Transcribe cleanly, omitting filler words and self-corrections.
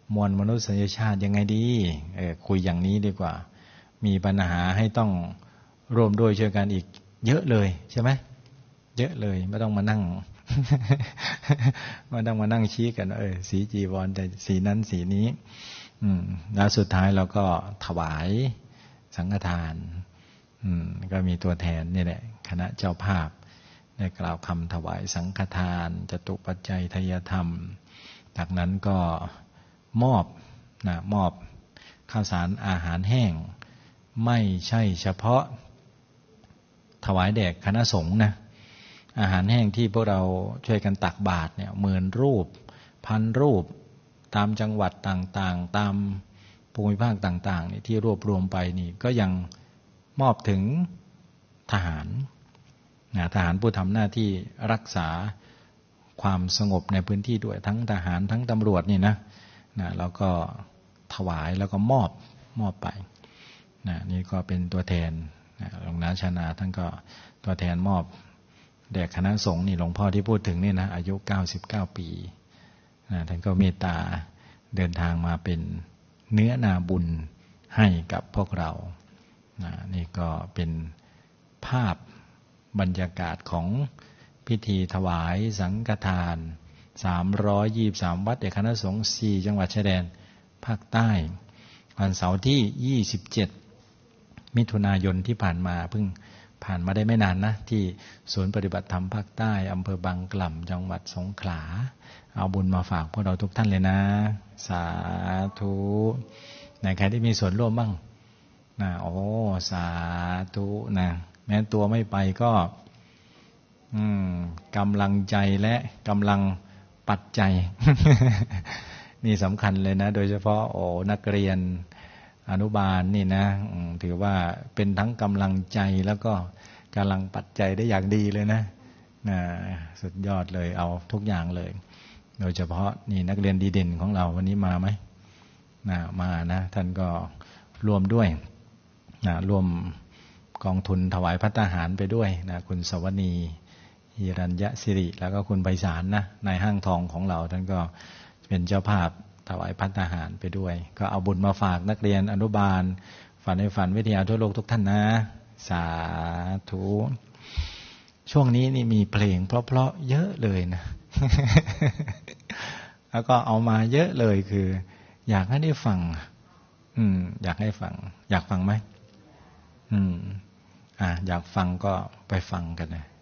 มวลมนุษยชาติยังไงดีคุยอย่างนี้ดีกว่ามีปัญหาให้ต้องร่วมด้วยช่วยกันอีกเยอะเลยใช่ไหมเยอะเลยไม่ต้องมานั่ง ไม่ต้องมานั่งชี้กันสีจีวรแต่สีนั้นสีนี้แล้วสุดท้ายเราก็ถวายสังฆทานก็มีตัวแทนนี่แหละคณะเจ้าภาพได้กล่าวคำถวายสังฆทานจตุปัจจัยทายธรรมจากนั้นก็มอบข้าวสารอาหารแห้งไม่ใช่เฉพาะถวายแด่คณะสงฆ์นะอาหารแห้งที่พวกเราช่วยกันตักบาตรเนี่ย10,000 รูป1,000 รูปตามจังหวัดต่างๆตามภูมิภาคต่างๆนี่ที่รวบรวมไปนี่ก็ยังมอบถึงทหารทหารผู้ทำหน้าที่รักษาความสงบในพื้นที่ด้วยทั้งทหารทั้งตำรวจนี่นะแล้วก็ถวายแล้วก็มอบไปนี่ก็เป็นตัวแทนหลวงนาชนาท่านก็ตัวแทนมอบแด่คณะสงฆ์นี่หลวงพ่อที่พูดถึงนี่นะอายุ99 ปีท่านก็เมตตาเดินทางมาเป็นเนื้อนาบุญให้กับพวกเรานี่ก็เป็นภาพบรรยากาศของพิธีถวายสังฆทาน323วัดแด่คณะสงฆ์4จังหวัดชายแดนภาคใต้วันเสาร์ที่27มิถุนายนที่ผ่านมาเพิ่งผ่านมาได้ไม่นานนะที่ศูนย์ปฏิบัติธรรมภาคใต้อำเภอบางกล่ำจังหวัดสงขลาเอาบุญมาฝากพวกเราทุกท่านเลยนะสาธุไหนใครที่มีส่วนร่วมบ้างสาธุนะแม้ตัวไม่ไปก็กำลังใจและกำลังปัจจัย นี่สำคัญเลยนะโดยเฉพาะนักเรียนอนุบาลนี่นะถือว่าเป็นทั้งกำลังใจแล้วก็กำลังปัจจัยได้อย่างดีเลยนะสุดยอดเลยเอาทุกอย่างเลยโดยเฉพาะนี่นักเรียนดีเด่นของเราวันนี้มาไหมมานะท่านก็ร่วมด้วยร่วมกองทุนถวายภัตตาหารไปด้วยนะคุณสวนีหิรัญญสิริแล้วก็คุณไพศาลนะนายห้างทองของเราท่านก็เป็นเจ้าภาพถวายภัตตาหารไปด้วยก็เอาบุญมาฝากนักเรียนอนุบาลฝันในฝันวิทยาทั่วโลกทุกท่านนะสาธุช่วงนี้นี่มีเพลงเพราะๆเยอะเลยนะ แล้วก็เอามาเยอะเลยคืออยากให้ได้ฟังอยากให้ฟังอยากฟังไหมอยากฟังก็ไปฟังกันนะ